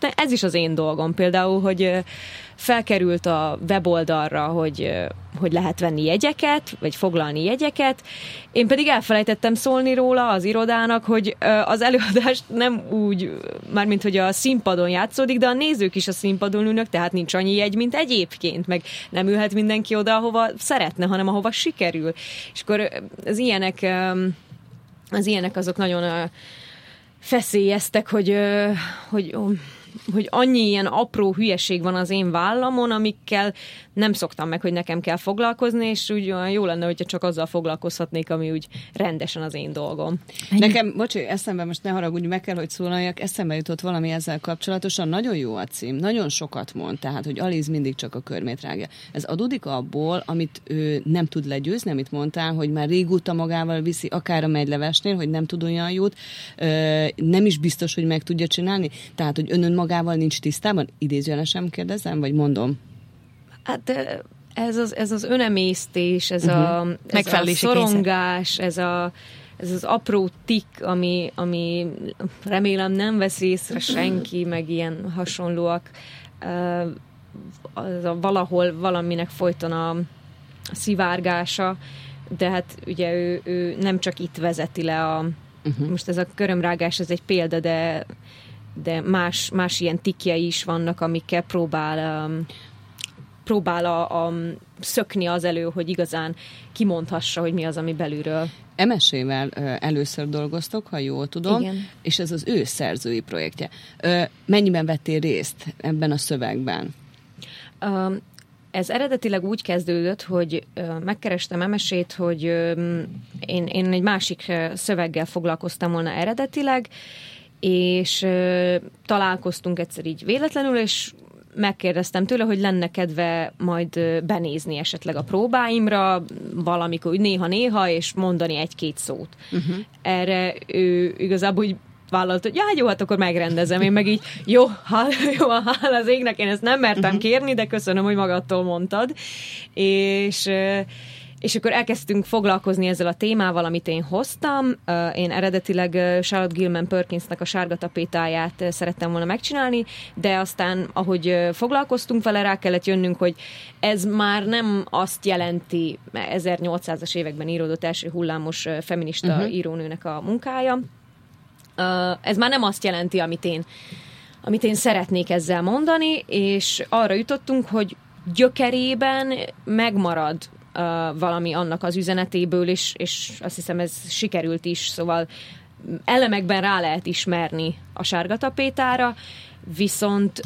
ez is az én dolgom. Például, hogy felkerült a weboldalra, hogy lehet venni jegyeket, vagy foglalni jegyeket. Én pedig elfelejtettem szólni róla az irodának, hogy az előadást nem úgy, mármint hogy a színpadon játszódik, de a nézők is a színpadon ülnek, tehát nincs annyi jegy, mint egyébként, meg nem ülhet mindenki oda, ahova szeretne, hanem ahova sikerül. És akkor az ilyenek azok nagyon feszélyeztek, hogy annyi ilyen apró hülyeség van az én vállamon, amikkel nem szoktam meg, hogy nekem kell foglalkozni, és úgy jó lenne, hogyha csak azzal foglalkozhatnék, ami úgy rendesen az én dolgom. Nekem, bocsi, eszembe most ne haragudj, meg kell, hogy szólaljak, eszembe jutott valami ezzel kapcsolatosan, nagyon jó a cím, nagyon sokat mond, tehát, hogy Alice mindig csak a körmét rágja. Ez adódik abból, amit ő nem tud legyőzni, amit mondtál, hogy már régóta magával viszi, akár a megylevesnél, hogy nem tud olyan jót, nem is biztos, hogy meg tudja csinálni, tehát, hogy önön magával nincs tisztában, idézőjelesen kérdezem, vagy mondom? Hát ez az önemésztés, ez a szorongás, ez az apró tik, ami remélem nem vesz észre senki, meg ilyen hasonlóak. Valahol valaminek folyton a szivárgása, de hát ugye ő nem csak itt vezeti le most ez a körömrágás, ez egy példa, de más ilyen tikjei is vannak, amikkel próbál szökni az elő, hogy igazán kimondhassa, hogy mi az, ami belülről. Emesével először dolgoztok, ha jól tudom, igen. És ez az ő szerzői projektje. Mennyiben vettél részt ebben a szövegben? Ez eredetileg úgy kezdődött, hogy megkerestem Emesét, hogy én egy másik szöveggel foglalkoztam volna eredetileg, és találkoztunk egyszer így véletlenül, és megkérdeztem tőle, hogy lenne kedve majd benézni esetleg a próbáimra, valamikor néha-néha, és mondani egy-két szót. Erre ő igazából úgy vállalt, hogy jó, hát akkor megrendezem. Én meg így, jó, hál az égnek, én ezt nem mertem kérni, de köszönöm, hogy magadtól mondtad. És akkor elkezdtünk foglalkozni ezzel a témával, amit én hoztam. Én eredetileg Charlotte Gilman Perkinsnek a Sárga tapétáját szerettem volna megcsinálni, de aztán, ahogy foglalkoztunk vele, rá kellett jönnünk, hogy ez már nem azt jelenti, mert 1800-as években íródott első hullámos feminista írónőnek a munkája. Ez már nem azt jelenti, amit én szeretnék ezzel mondani, és arra jutottunk, hogy gyökerében megmarad valami annak az üzenetéből, és azt hiszem ez sikerült is, szóval elemekben rá lehet ismerni a Sárga tapétára, viszont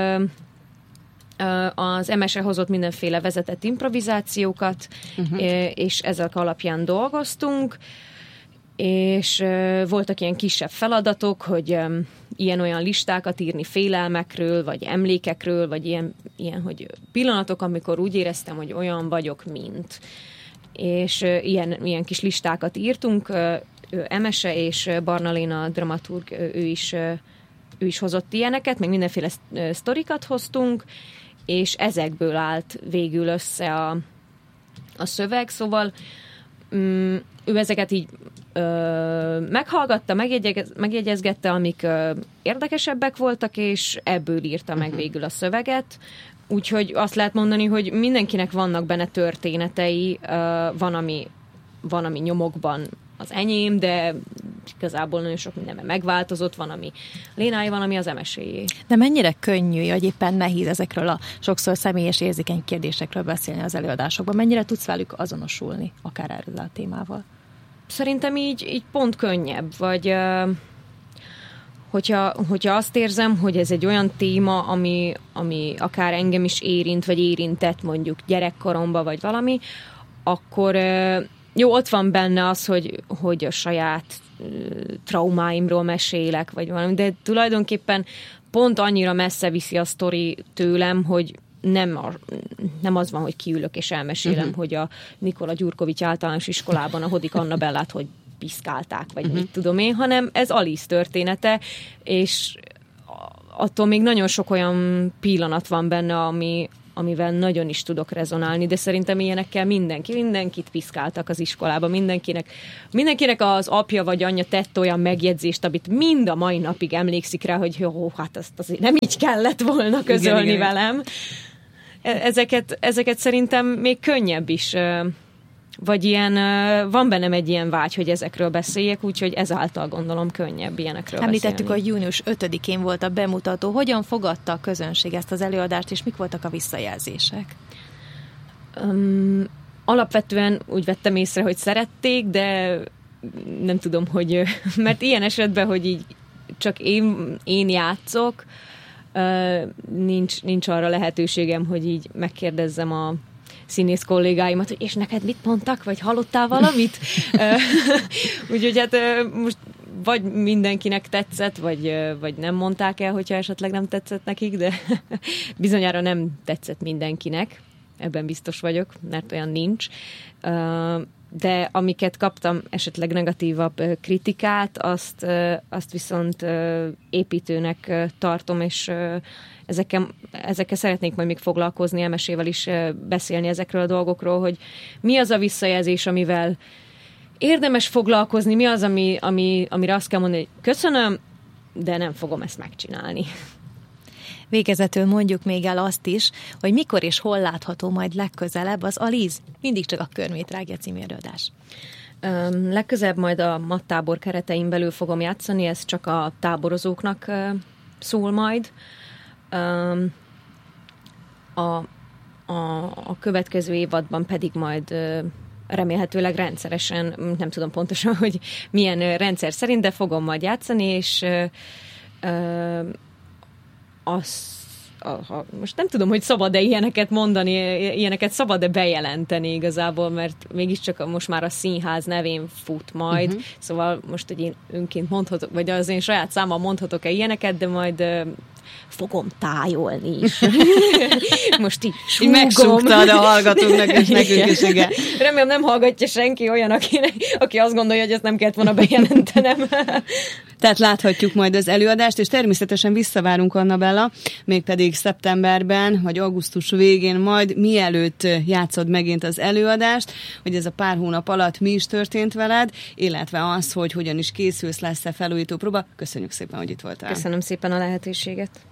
az Emese hozott mindenféle vezetett improvizációkat, és ezek alapján dolgoztunk, és voltak ilyen kisebb feladatok, hogy ilyen-olyan listákat írni félelmekről, vagy emlékekről, vagy ilyen, hogy pillanatok, amikor úgy éreztem, hogy olyan vagyok, mint. És ilyen kis listákat írtunk. Emese és Barna Léna dramaturg, ő is hozott ilyeneket, meg mindenféle sztorikat hoztunk, és ezekből állt végül össze a szöveg, szóval ő ezeket így meghallgatta, megjegyezgette, amik érdekesebbek voltak, voltak, és ebből írta meg végül a szöveget. Úgyhogy azt lehet mondani, hogy mindenkinek vannak benne történetei, van, ami nyomokban az enyém, de igazából nagyon sok mindenben megváltozott, van, ami Lénáé, van, ami az Emeséjé. De mennyire könnyű, vagy éppen nehéz ezekről a sokszor személyes érzékeny kérdésekről beszélni az előadásokban? Mennyire tudsz velük azonosulni, akár erről a témával? Szerintem így pont könnyebb, vagy hogyha azt érzem, hogy ez egy olyan téma, ami akár engem is érint, vagy érintett mondjuk gyerekkoromban, vagy valami, akkor jó, ott van benne az, hogy a saját traumáimról mesélek, vagy valami, de tulajdonképpen pont annyira messze viszi a sztori tőlem, hogy nem az van, hogy kiülök és elmesélem, hogy a Nikola Gyurkovics általános iskolában a Hodik Annabellát, hogy piszkálták, vagy mit tudom én, hanem ez Alice története, és attól még nagyon sok olyan pillanat van benne, amivel nagyon is tudok rezonálni, de szerintem ilyenekkel mindenkit piszkáltak az iskolában, mindenkinek az apja vagy anyja tett olyan megjegyzést, amit mind a mai napig emlékszik rá, hogy jó, hát azt azért nem így kellett volna közölni velem. Ezeket szerintem még könnyebb is, vagy ilyen, van bennem egy ilyen vágy, hogy ezekről beszéljek, úgyhogy ezáltal gondolom könnyebb ilyenekről Említettük, beszélni. hogy június 5-én volt a bemutató. Hogyan fogadta a közönség ezt az előadást, és mik voltak a visszajelzések? Alapvetően úgy vettem észre, hogy szerették, de nem tudom, hogy... Mert ilyen esetben, hogy így csak én játszok, nincs arra lehetőségem, hogy így megkérdezzem a színész kollégáimat, hogy és neked mit mondtak, vagy hallottál valamit? Úgyhogy hát most vagy mindenkinek tetszett, vagy nem mondták el, hogyha esetleg nem tetszett nekik, de bizonyára nem tetszett mindenkinek, ebben biztos vagyok, mert olyan nincs. De amiket kaptam, esetleg negatívabb kritikát, azt viszont építőnek tartom, és ezekkel szeretnék majd még foglalkozni, Emesével is beszélni ezekről a dolgokról, hogy mi az a visszajelzés, amivel érdemes foglalkozni, mi az, amire azt kell mondani, hogy köszönöm, de nem fogom ezt megcsinálni. Végezetül mondjuk még el azt is, hogy mikor és hol látható majd legközelebb az Aliz, mindig csak a Körmétrágya című előadás. Legközelebb majd a mattábor keretein belül fogom játszani, ez csak a táborozóknak szól majd. A következő évadban pedig majd remélhetőleg rendszeresen, nem tudom pontosan, hogy milyen rendszer szerint, de fogom majd játszani, és most nem tudom, hogy szabad-e ilyeneket mondani, ilyeneket szabad-e bejelenteni igazából, mert mégiscsak most már a színház nevén fut majd, szóval most, hogy én önként mondhatok, vagy az én saját számmal mondhatok-e ilyeneket, de majd fogom tájolni is. Most így súgom. Így megsúgtad a hallgatóknak, és nekünk is, igen. Remélem nem hallgatja senki olyan, aki azt gondolja, hogy ezt nem kellett volna bejelentenem. Tehát láthatjuk majd az előadást, és természetesen visszavárunk, Annabella, mégpedig szeptemberben, vagy augusztus végén majd, mielőtt játszod megint az előadást, hogy ez a pár hónap alatt mi is történt veled, illetve az, hogy hogyan is készülsz, lesz-e felújító próba. Köszönjük szépen, hogy itt voltál. Köszönöm szépen a lehetőséget.